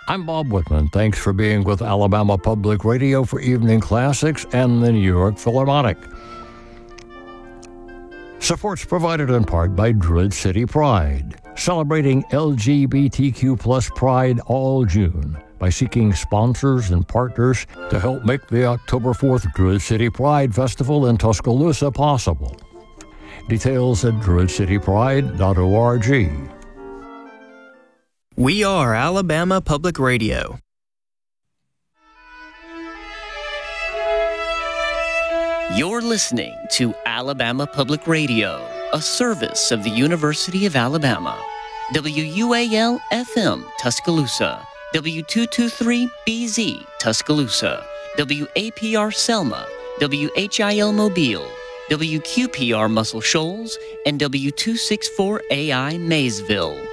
I'm Bob Whitman. Thanks for being with Alabama Public Radio for Evening Classics and the New York Philharmonic. Support's provided in part by Druid City Pride, celebrating LGBTQ plus pride all June by seeking sponsors and partners to help make the October 4th Druid City Pride Festival in Tuscaloosa possible. Details at druidcitypride.org. We are Alabama Public Radio. You're listening to Alabama Public Radio, a service of the University of Alabama. WUAL-FM Tuscaloosa, W223BZ Tuscaloosa, WAPR Selma, WHIL Mobile, WQPR Muscle Shoals, and W264AI Maysville.